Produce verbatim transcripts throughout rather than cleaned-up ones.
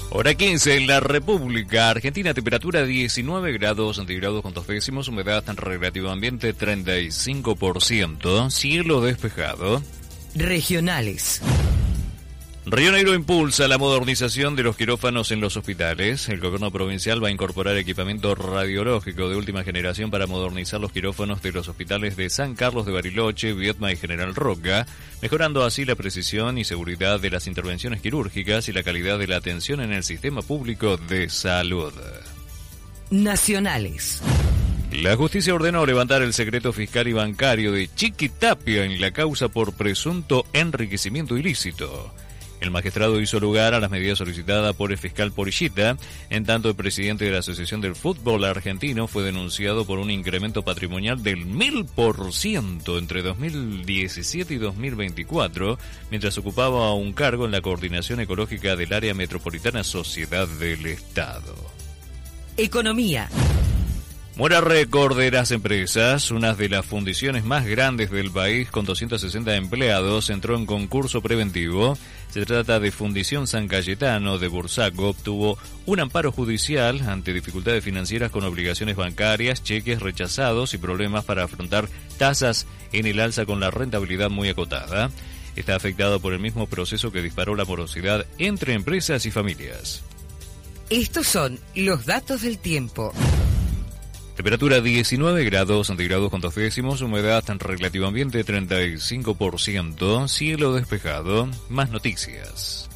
Hora quince en la República Argentina, temperatura diecinueve grados centígrados con dos décimos, humedad relativo ambiente treinta y cinco por ciento, cielo despejado. Regionales. Río Negro impulsa la modernización de los quirófanos en los hospitales. El gobierno provincial va a incorporar equipamiento radiológico de última generación para modernizar los quirófanos de los hospitales de San Carlos de Bariloche, Viedma y General Roca, mejorando así la precisión y seguridad de las intervenciones quirúrgicas y la calidad de la atención en el sistema público de salud. Nacionales. La justicia ordenó levantar el secreto fiscal y bancario de Chiquitapia en la causa por presunto enriquecimiento ilícito. El magistrado hizo lugar a las medidas solicitadas por el fiscal Porillita, en tanto el presidente de la Asociación del Fútbol Argentino fue denunciado por un incremento patrimonial del mil por ciento entre dos mil diecisiete y dos mil veinticuatro, mientras ocupaba un cargo en la coordinación ecológica del área metropolitana Sociedad del Estado. Economía. Muera récord de las empresas. Una de las fundiciones más grandes del país, con doscientos sesenta empleados, entró en concurso preventivo. Se trata de Fundición San Cayetano de Bursaco. Obtuvo un amparo judicial ante dificultades financieras con obligaciones bancarias, cheques rechazados y problemas para afrontar tasas en el alza con la rentabilidad muy acotada. Está afectado por el mismo proceso que disparó la morosidad entre empresas y familias. Estos son los datos del tiempo. Temperatura diecinueve grados centígrados con dos décimos, humedad relativo ambiente treinta y cinco por ciento, cielo despejado. Más noticias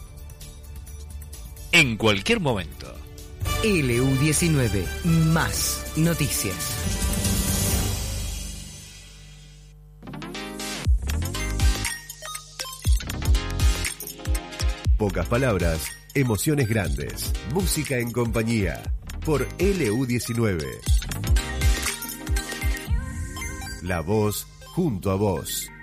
en cualquier momento. L U diecinueve, más noticias. Pocas palabras, emociones grandes. Música en compañía. Por L U diecinueve. La voz junto a vos.